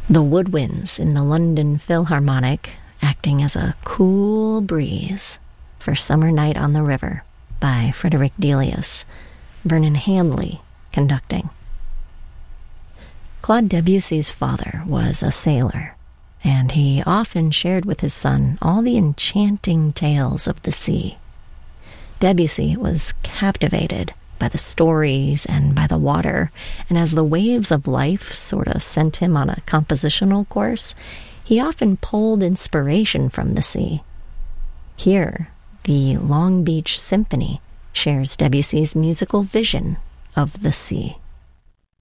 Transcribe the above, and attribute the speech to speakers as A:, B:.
A: The woodwinds in the London Philharmonic acting as a cool breeze for Summer Night on the River by Frederick Delius, Vernon Handley conducting. Claude Debussy's father was a sailor, and he often shared with his son all the enchanting tales of the sea. Debussy was captivated by the stories and by the water, and as the waves of life sort of sent him on a compositional course, he often pulled inspiration from the sea. Here, the Long Beach Symphony shares Debussy's musical vision of the sea.